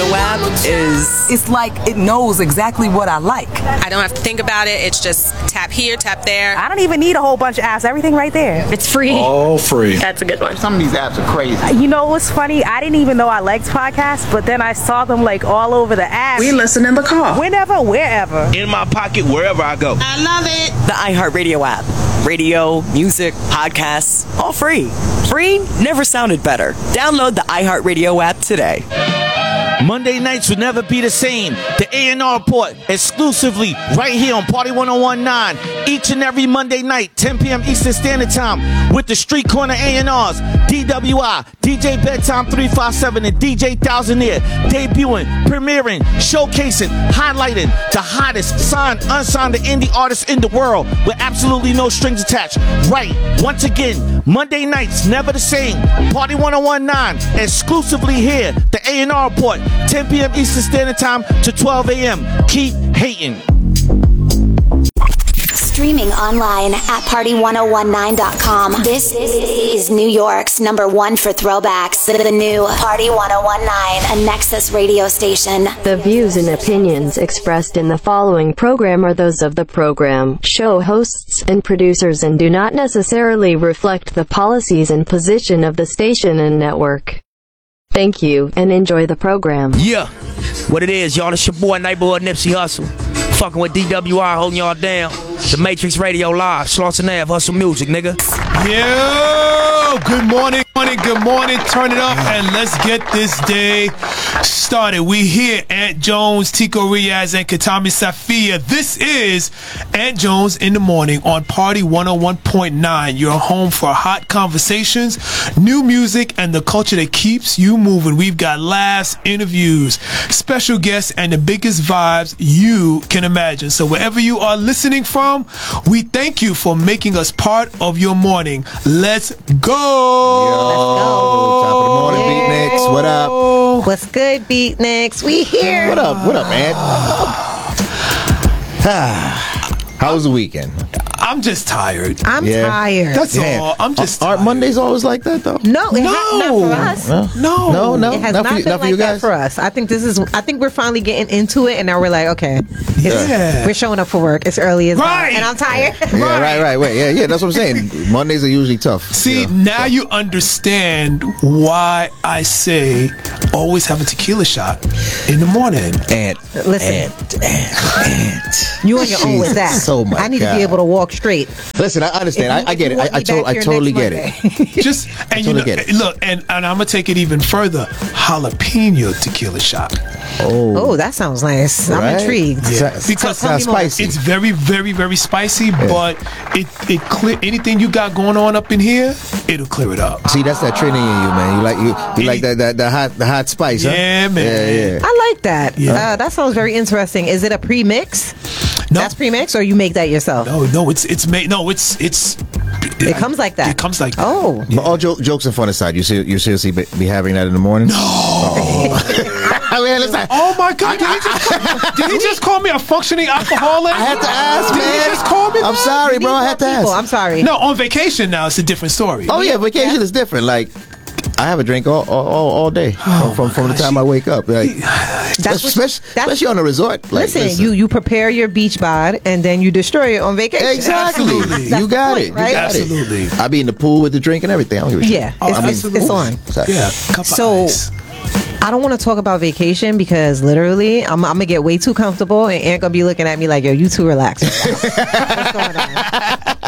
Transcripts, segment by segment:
app is... It's like it knows exactly what I like. I don't have to think about it. It's just tap here, tap there. I don't even need a whole bunch of apps. Everything right there. It's free. All free. That's a good one. Some of these apps are crazy. You know what's funny? I didn't even know I liked podcasts, but then I saw them like all over the app. We listen in the car. Whenever, wherever. In my pocket, wherever I go. I love it. The iHeartRadio app. Radio, music, podcasts, all free. Free never sounded better. Download the iHeartRadio app today. Monday nights will never be the same. The A&R Report, exclusively right here on Party 1019. Each and every Monday night, 10 p.m. Eastern Standard Time, with the Street Corner A&Rs, DWI, DJ Bedtime 357, and DJ Thousandaire, debuting, premiering, showcasing, highlighting the hottest signed, unsigned, and indie artists in the world with absolutely no strings attached. Right, once again, Monday nights, never the same. Party 1019, exclusively here, the A&R Report, 10 p.m. Eastern Standard Time to 12 a.m. Keep hating. Streaming online at party1019.com. This is New York's #1 for throwbacks. The new Party 1019, a Nexus radio station. The views and opinions expressed in the following program are those of the program, show hosts, and producers and do not necessarily reflect the policies and position of the station and network. Thank you, and enjoy the program. Yeah, what it is, y'all. It's your boy, Neighborhood Nipsey Hussle. Fucking with DWI, holding y'all down. The Matrix Radio Live, Slauson Ave, Hustle Music, nigga. Yo, good morning, good morning. Turn it up and let's get this day started. We here, Ant Jones, Tico Riaz, and Katami Safia. This is Ant Jones in the Morning on Party 101.9. Your home for hot conversations, new music, and the culture that keeps you moving. We've got laughs, interviews, special guests, and the biggest vibes you can imagine. So wherever you are listening from, we thank you for making us part of your morning. Let's go. Yo, top of the morning, Beatniks. What up? What's good, Beatniks? We here. What up, man? How was the weekend? I'm just tired. I'm tired. That's all. I'm just tired. Aren't Mondays always like that, though? No, not for us. No. It has not been like that for us. I think we're finally getting into it, and now we're like, okay, we're showing up for work. It's early as well, and I'm tired. Yeah, right. Yeah, that's what I'm saying. Mondays are usually tough. See, now you understand why I say always have a tequila shot in the morning. And listen, you on your own with that. So much. I need to be able to walk straight. Listen, I understand. I get it. I totally get it. Just and you know, look, and I'm gonna take it even further. Jalapeno tequila shot. Oh, that sounds nice. Right? I'm intrigued. Yeah. Because it's spicy. It's very, very, very spicy, but it clear anything you got going on up in here, it'll clear it up. See, that's that Trini in you, man. You like the hot spice, huh? Yeah, man. Yeah. I like that. Yeah. That sounds very interesting. Is it a pre-mix? No. That's pre-mix, or you make that yourself? No, it's made. No, it's. It comes like that. It comes like that. Oh. But all jokes and fun aside, you seriously be having that in the morning? No. I mean, listen, oh my God! Did he just call me a functioning alcoholic? I had to ask, man. Did he just call me? I'm sorry, bro. I had to ask. I'm sorry. No, on vacation now it's a different story. Oh yeah, vacation is different. Like, I have a drink all day from the time I wake up. Like, especially on a resort. Like, listen, you prepare your beach bod and then you destroy it on vacation. Exactly. Absolutely. You got it. Right? Absolutely. I be in the pool with the drink and everything. I don't give a shit. Yeah, it's on. Yeah. So I don't want to talk about vacation because literally I'm gonna get way too comfortable and Aunt gonna be looking at me like, yo, you too relaxed. What's going on?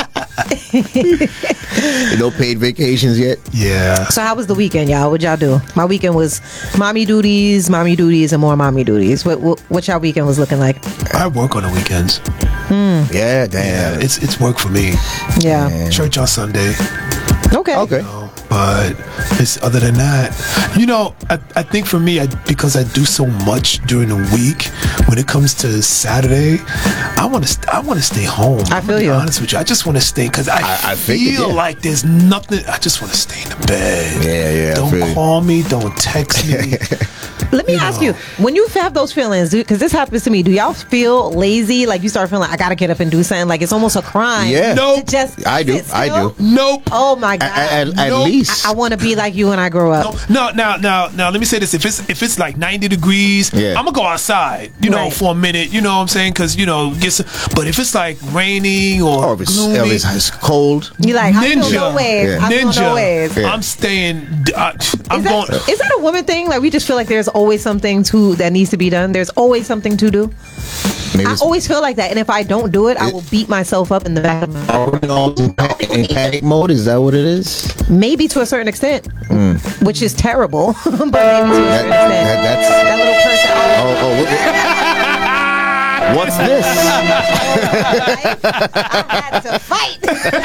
No paid vacations yet? Yeah. So how was the weekend, y'all? What'd y'all do? My weekend was mommy duties, and more mommy duties. What y'all weekend was looking like? I work on the weekends. Yeah, damn. Yeah, it's work for me. Yeah. Church on Sunday. Okay. But it's other than that, I think for me, because I do so much during the week, when it comes to Saturday, I want to stay home. I feel you. Honest with you, I just want to stay because I feel like there's nothing. I just want to stay in the bed. Yeah. Don't call me. Don't text me. Let me ask you, when you have those feelings, because this happens to me, do y'all feel lazy? Like you start feeling like I gotta get up and do something? Like it's almost a crime. Yeah. Nope. To just I do. Nope. Oh my God. At least peace. I want to be like you when I grow up. No, now, let me say this. If it's like 90 degrees, I'm gonna go outside, for a minute. You know what I'm saying? Because get some. But if it's like raining or if gloomy, it's cold, you like ninja. I feel no ways. Yeah. I feel no ways. Yeah. I'm staying. I'm going. Is that a woman thing? Like we just feel like there's always something that needs to be done. There's always something to do. I always feel like that, and if I don't do it, I will beat myself up in the back of my head. Are we all in panic mode? Is that what it is? Maybe to a certain extent, which is terrible. But maybe to a certain extent, that little person. What's this? I had to fight.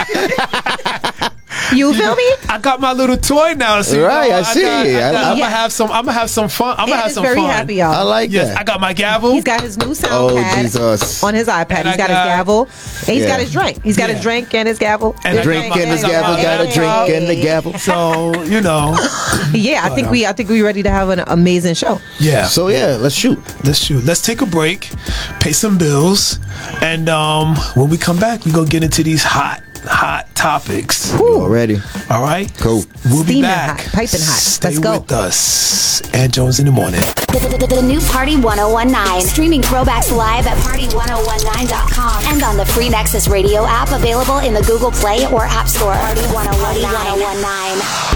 You feel me? I got my little toy now. So right, I see. I'm gonna have some. I'm gonna have some fun. I'm gonna have some very fun. happy, y'all. I like that. I got my gavel. He's got his new sound pad on his iPad. And He's got his gavel. And he's got his drink. He's got his drink and his gavel. And drink and his gavel. Got a drink and the gavel. So Yeah, I think we're ready to have an amazing show. Yeah. So let's shoot. Let's take a break, pay some bills, and when we come back, we gonna get into these hot topics. Already. All right. Cool. We'll be Steaming back. hot, piping hot. Stay Let's go. with us. Ant Jones in the morning. The new Party 1019. Streaming throwbacks live at party1019.com and on the free Nexus Radio app available in the Google Play or App Store. Party 1019.